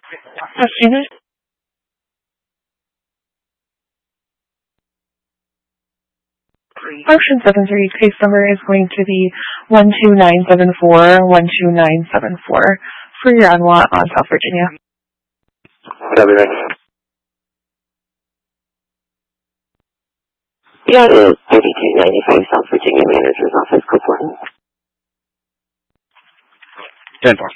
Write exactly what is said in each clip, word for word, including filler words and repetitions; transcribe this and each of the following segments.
West unit. Option seven three, case number is going to be one two nine seven four, one two nine seven four for your unwat on South Virginia. W X. Yeah, it is thirty-two ninety-five South Virginia Manager's Office, Copeland. ten four.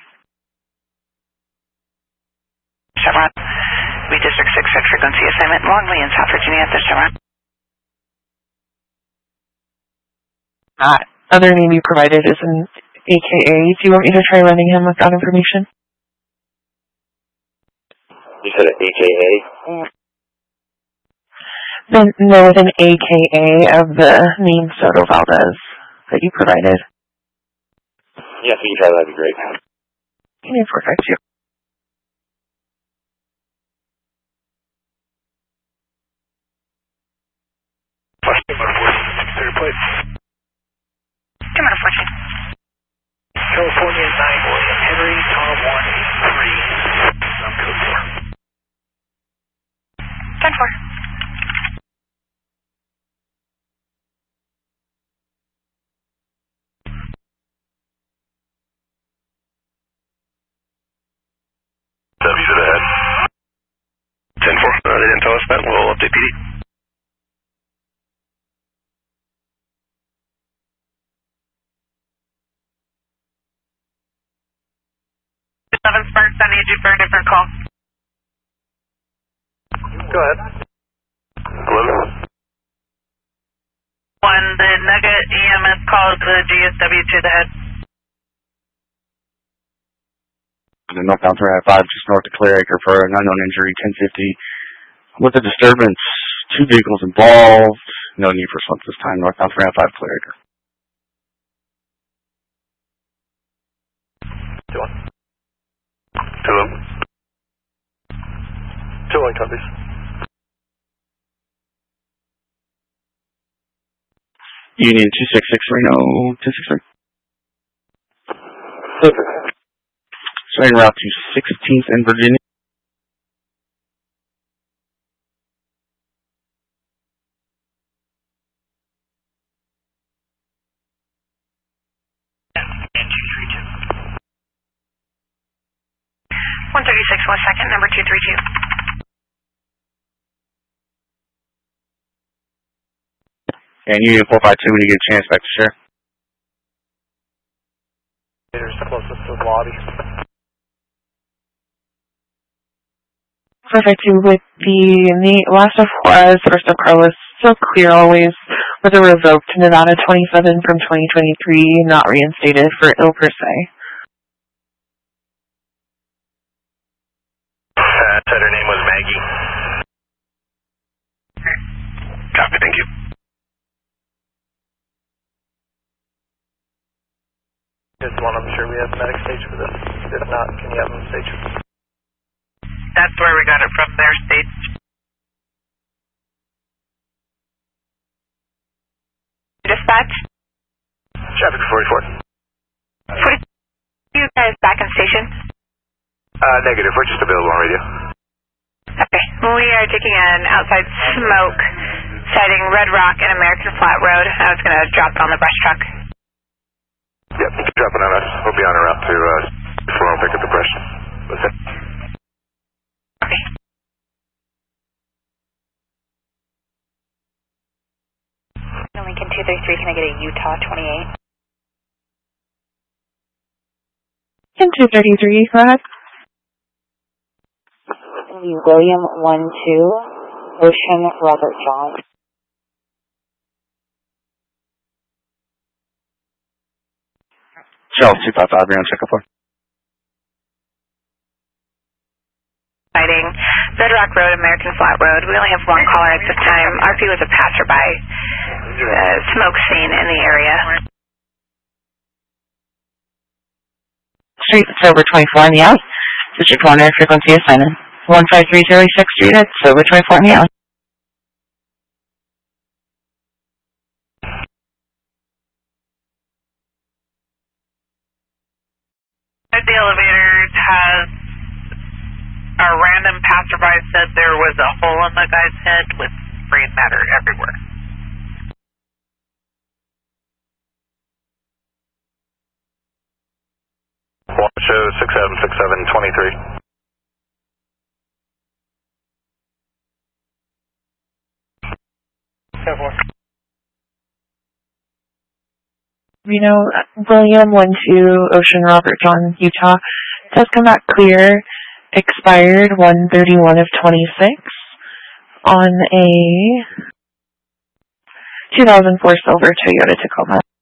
Chevron. We District six at frequency assignment Longley in South Virginia at this Chevron. That other name you provided is an A K A. Do you want me to try running him with that information? You said an A K A? No, no, with an A K A of the name Soto Valdez that you provided. Yes, you can try that. That'd be great. Okay, perfect. You. Third place. California nine William Henry, Tom one eight three. I'm code four. ten four. W to the head. ten four. Uh, they didn't tell us that. We'll update P D. Seven Sparks, I need you for a different call. Go ahead. Hello? When the Nugget E M S calls the G S W to the head. Northbound three five, just north of Clear Acre for an unknown injury, ten fifty. With a disturbance, two vehicles involved. No need for slump this time. Northbound three five, Clear Acre. Two one. Two one. Two one copies. Union two six six Reno two six three. Super. Starting route to sixteenth in Virginia. one thirty-six, one second, number two three two. And Union four five two when you get a chance back to share. There's closest to the lobby. Perfect. With the last of Juarez, first of Carlos, still clear always with a revoked Nevada twenty-seven from twenty twenty-three, not reinstated for ill per se. Uh, said her name was Maggie. Copy, thank you. Just one, I'm sure we have medic stage for this. If not, can you have them stage? That's where we got it from, their state. Dispatch? Traffic forty-four. forty, you guys back in station? Uh, negative, we're just available on radio. Okay, we are taking an outside smoke, sighting Red Rock and American Flat Road. I was going to drop it on the brush truck. Yep, drop it on us. We'll be on our route to, uh, before I'll pick up the brush. What's that? Okay. Lincoln two thirty-three, can I get a Utah twenty-eight? In two thirty-three, go ahead. William one two, Ocean Robert John. Charles two five five, ground checkup for. Sighting Red Rock Road, American Flat Road. We only have one caller at this time. R P was a passerby. Uh, smoke scene in the area. Street Sober twenty-four in the alley. District one air frequency assignment. one five three zero six Street at Sober twenty-four in the alley. The elevator has random passerby said there was a hole in the guy's head with brain matter everywhere. One show six seven six seven twenty-three. Reno, William one two, Ocean Robert John, Utah. Does come back clear. Expired one thirty-one of twenty-six on a two thousand four silver Toyota Tacoma.